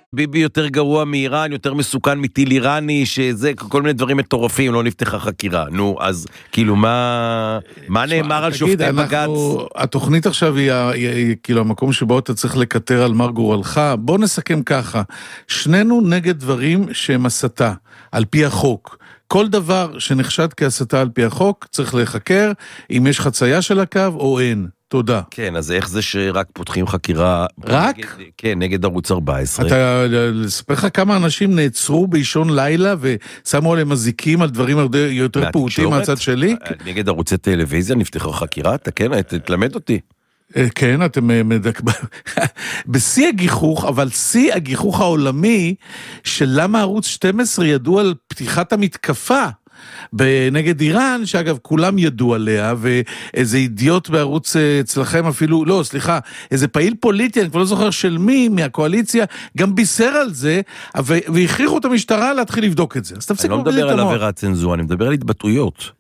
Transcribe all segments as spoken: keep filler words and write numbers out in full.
ביבי יותר גרוע מאיראן, יותר מסוכן מטיל איראני, שזה כל מיני דברים מטורפים, לא נפתחה חקירה. נו, אז כאילו מה, מה נאמר על שופטי בג"ץ? התוכנית עכשיו היא, היא כאילו המקום שבו אתה צריך לקטר על מר גורלך. בוא נסכם ככה, שנינו נגד דברים שהם הסתה, על פי החוק. כל דבר שנחשד כהסתה על פי החוק, צריך לחקר אם יש חצייה של הקו או אין. תודה. כן, אז איך זה שרק פותחים חקירה... רק? נגד, כן, נגד ערוץ ארבע עשרה. אתה, לספר לך כמה אנשים נעצרו באישון לילה, ושמו עליהם מזיקים על דברים יותר פעוטים מהצד שלי? נגד ערוצי טלוויזיה נפתחה חקירה? אתה כן, תלמד אותי. כן, אתם מדק... בשיא הגיחוך, אבל שיא הגיחוך העולמי, של למה ערוץ שתים עשרה ידעו על פתיחת המתקפה, בנגד איראן, שאגב כולם ידעו עליה, ואיזה אידיוט בערוץ אצלכם אפילו, לא, סליחה, איזה פעיל פוליטי, אני כבר לא זוכר של מי, מהקואליציה, גם בישר על זה, והכריחו את המשטרה להתחיל לבדוק את זה. אז תפסיק אני לא מדבר על עבירת צנזורה, אני מדבר על התבטאויות.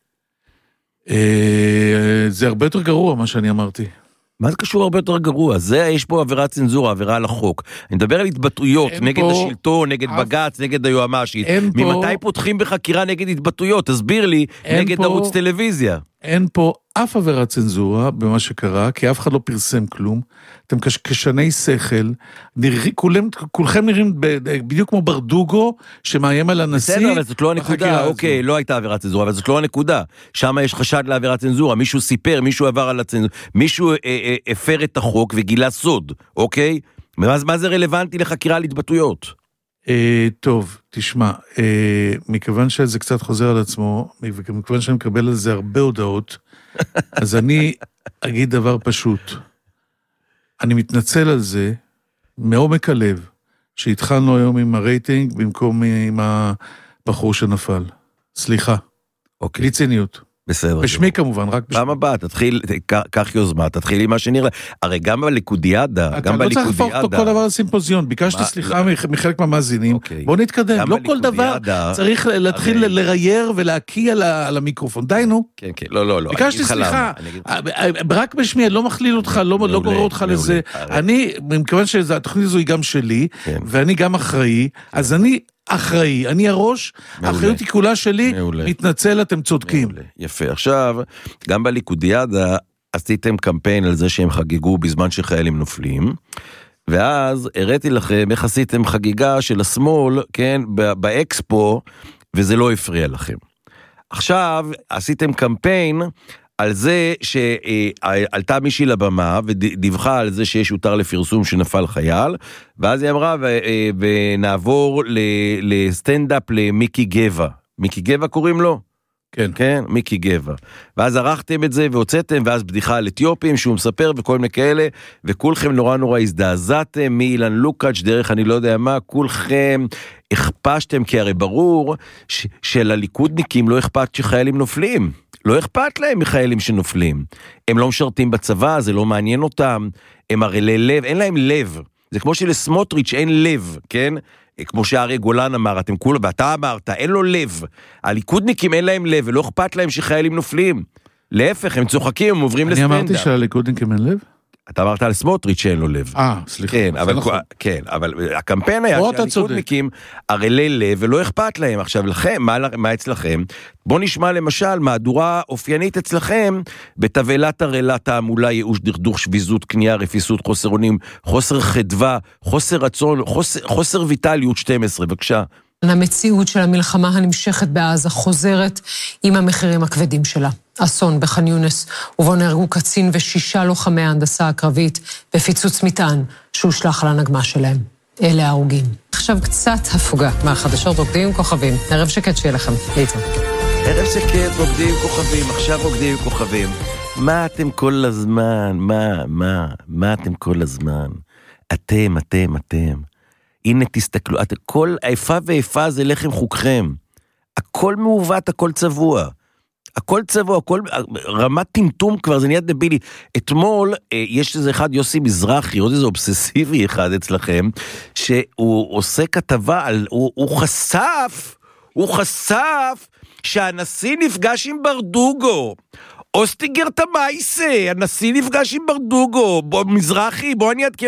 זה הרבה יותר גרוע מה שאני אמרתי. מה זה קשור הרבה יותר גרוע? זה, יש פה עבירת צנזורה, עבירה על החוק. אני מדבר על התבטאויות, נגד פה, השלטון, נגד אף... בג"ץ, נגד היועמ"שית. ממתי פה... פותחים בחקירה נגד התבטאויות? תסביר לי, נגד פה... ערוץ טלוויזיה. אין פה אף עבירת צנזורה במה שקרה, כי אף אחד לא פרסם כלום. אתם כשני שכל, נרא... כולם, כולכם נראים בדיוק כמו ברדוגו, שמאיים על הנשיא. בסדר, אבל זאת לא הנקודה. אוקיי, לא הייתה עבירת צנזורה, אבל זאת לא הנקודה. שם יש חשד לעבירת צנזורה. מישהו סיפר, מישהו עבר על הצנזורה, מישהו אה, אה, הפר את החוק וגילה סוד, אוקיי? מה, מה זה רלוונטי לחקירה על התבטאויות? אה, טוב, תשמע, אה, מכיוון שזה קצת חוזר על עצמו, מכיוון שאני מקבל על זה הרבה הודעות, אז אני אגיד דבר פשוט. אני מתנצל על זה, מעומק הלב, שהתחלנו היום עם הרייטינג, במקום עם הבחור שנפל. סליחה. אוקיי. בלי ציניות. בסדר. בשמי כמובן, רק בשמי. פעם הבאה, תתחיל, קח יוזמה, תתחיל עם מה שנראה. הרי גם בליכודיאדה, גם בליכודיאדה. אתה לא צריך להפוך כל דבר לסימפוזיון, ביקשתי סליחה מחלק מהמאזינים, בוא נתקדם, לא כל דבר צריך להתחיל לרייר ולהקיע על המיקרופון, די נו. כן, כן, לא, לא, לא. ביקשתי סליחה, רק בשמי, לא מכליל אותך, לא גורר אותך לזה. אני, מכיוון שהתוכנית הזו היא גם שלי, ואני גם אחראי, אז אני אחראי, אני הראש, האחריות היא כולה שלי, מתנצל, אתם צודקים. יפה, עכשיו, גם בליכודיאדה עשיתם קמפיין על זה שהם חגיגו בזמן שחיילים נופלים, ואז הראיתי לכם איך עשיתם חגיגה של השמאל, כן, באקספו, וזה לא הפריע לכם. עכשיו, עשיתם קמפיין על זה שעלתה מישהי לבמה ודיווחה על זה שיש יותר לפרסום שנפל חייל, ואז היא אמרה ונעבור לסטנדאפ למיקי גבע. מיקי גבע קוראים לו? כן. כן, מיקי גבע. ואז ערכתם את זה והוצאתם, ואז בדיחה על אתיופים שהוא מספר וכל מיני כאלה, וכולכם נורא נורא הזדעזעתם מאילן לוקאץ' דרך אני לא יודע מה, כולכם הכפשתם, כי הרי ברור ש- שלליכודניקים לא אכפת שחיילים נופלים. לא אכפת להם מחיילים שנופלים. הם לא משרתים בצבא, זה לא מעניין אותם. הם הרי ללב, אין להם לב. זה כמו שלסמוטריץ' אין לב, כן? כמו שארי גולן אמר, אתם כולם, ואתה אמרת, אין לו לב. הליכודניקים אין להם לב, ולא אכפת להם שחיילים נופלים. להפך, הם צוחקים, הם עוברים לסטנדאפ. אני אמרתי שהליכודניקים אין לב? אתה אמרת על סמוטריץ' שאין לו לב. אה, סליחה. כן, אבל, כן, אבל הקמפיין היה שהליכודניקים ערלי לב ולא אכפת להם. עכשיו לכם, מה, מה אצלכם? בוא נשמע למשל מהדורה אופיינית אצלכם, בתבלת הרלת העמולה, ייאוש, דכדוך, שביזות, קנייה, רפיסות, חוסר אונים, חוסר חדווה, חוסר רצון, חוסר, חוסר ויטליות שתים עשרה, בבקשה. המציאות של המלחמה הנמשכת בעזה חוזרת עם המחירים הכבדים שלה. אסון בח'אן יונס, ובו נהרגו קצין ושישה לוחמי ההנדסה הקרבית בפיצוץ מטען שהושלך על הנגמ"ש שלהם. אלה ההרוגים. עכשיו קצת הפוגה מהחדשות רוקדים עם כוכבים. ערב שקט שיהיה לכם. להתראות. ערב שקט, רוקדים עם כוכבים, עכשיו רוקדים עם כוכבים. מה אתם כל הזמן? מה, מה, מה אתם כל הזמן? אתם, אתם, אתם. הנה תסתכלו, את, כל האיפה ואיפה זה לחם חוקכם. הכל מעוות, הכל צבוע. הכל צבוע, הכל רמת טמטום כבר, זה נהיה דבילי. אתמול, יש איזה אחד, יוסי מזרחי, עוד איזה אובססיבי אחד אצלכם, שהוא עושה כתבה על, הוא, הוא חשף, הוא חשף, שהנשיא נפגש עם ברדוגו. אוסטיגר תמייסה, הנשיא נפגש עם ברדוגו, בוא, מזרחי, בוא אני אתקן